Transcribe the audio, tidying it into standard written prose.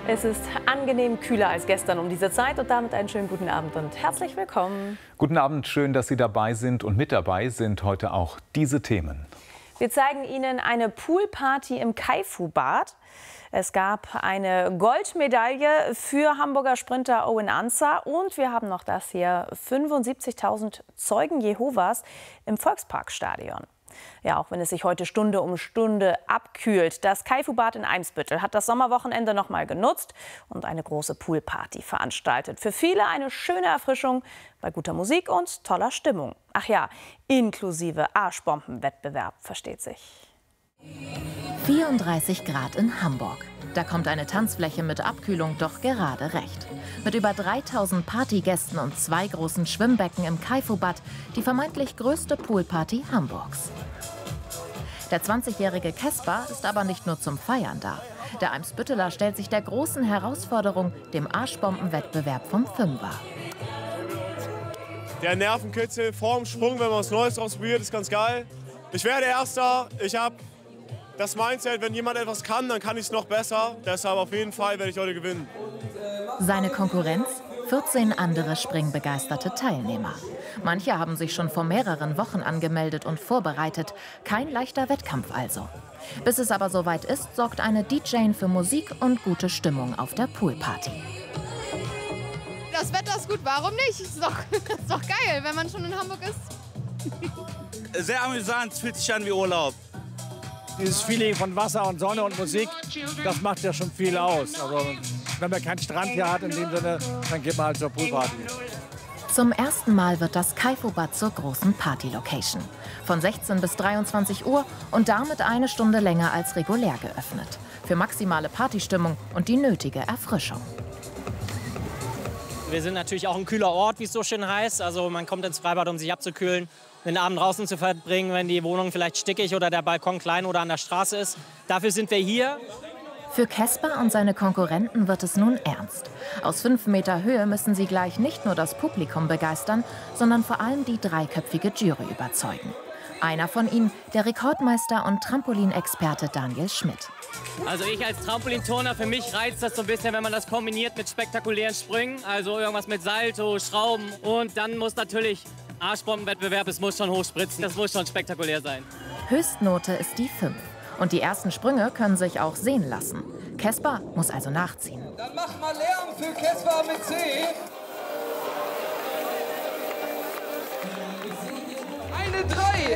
Es ist angenehm kühler als gestern um diese Zeit und damit einen schönen guten Abend und herzlich willkommen. Guten Abend, schön, dass Sie dabei sind, und mit dabei sind heute auch diese Themen. Wir zeigen Ihnen eine Poolparty im Kaifu-Bad. Es gab eine Goldmedaille für Hamburger Sprinter Owen Ansah und wir haben noch das hier: 75.000 Zeugen Jehovas im Volksparkstadion. Ja, auch wenn es sich heute Stunde um Stunde abkühlt. Das Kaifu-Bad in Eimsbüttel hat das Sommerwochenende noch mal genutzt und eine große Poolparty veranstaltet. Für viele eine schöne Erfrischung bei guter Musik und toller Stimmung. Ach ja, inklusive Arschbombenwettbewerb, versteht sich. 34 Grad in Hamburg. Da kommt eine Tanzfläche mit Abkühlung doch gerade recht. Mit über 3000 Partygästen und 2 großen Schwimmbecken im Kaifu-Bad die vermeintlich größte Poolparty Hamburgs. Der 20-jährige Kesper ist aber nicht nur zum Feiern da. Der Eimsbütteler stellt sich der großen Herausforderung, dem Arschbombenwettbewerb vom Fünfer. Der Nervenkitzel vorm Sprung, wenn man was Neues ausprobiert, ist ganz geil. Ich werde Erster. Ich habe das Mindset, wenn jemand etwas kann, dann kann ich es noch besser. Deshalb auf jeden Fall werde ich heute gewinnen. Seine Konkurrenz? 14 andere springbegeisterte Teilnehmer. Manche haben sich schon vor mehreren Wochen angemeldet und vorbereitet. Kein leichter Wettkampf also. Bis es aber soweit ist, sorgt eine DJ für Musik und gute Stimmung auf der Poolparty. Das Wetter ist gut, warum nicht? Ist doch geil, wenn man schon in Hamburg ist. Sehr amüsant, fühlt sich an wie Urlaub. Dieses Feeling von Wasser und Sonne und Musik, das macht ja schon viel aus. Also, wenn man keinen Strand hier hat in dem Sinne, dann geht man halt zur Poolparty. Zum ersten Mal wird das Kaifu-Bad zur großen Party-Location. Von 16 bis 23 Uhr und damit eine Stunde länger als regulär geöffnet. Für maximale Partystimmung und die nötige Erfrischung. Wir sind natürlich auch ein kühler Ort, wie es so schön heißt. Also man kommt ins Freibad, um sich abzukühlen, den Abend draußen zu verbringen, wenn die Wohnung vielleicht stickig oder der Balkon klein oder an der Straße ist. Dafür sind wir hier. Für Kesper und seine Konkurrenten wird es nun ernst. Aus 5 Meter Höhe müssen sie gleich nicht nur das Publikum begeistern, sondern vor allem die dreiköpfige Jury überzeugen. Einer von ihnen, der Rekordmeister und Trampolinexperte Daniel Schmidt. Also ich als Trampolinturner, für mich reizt das so ein bisschen, wenn man das kombiniert mit spektakulären Sprüngen. Also irgendwas mit Salto, Schrauben, und dann muss natürlich Arschbombenwettbewerb, es muss schon hochspritzen, das muss schon spektakulär sein. Höchstnote ist die 5. Und die ersten Sprünge können sich auch sehen lassen. Kesper muss also nachziehen. Dann mach mal Lärm für Kesper mit C. Eine 3.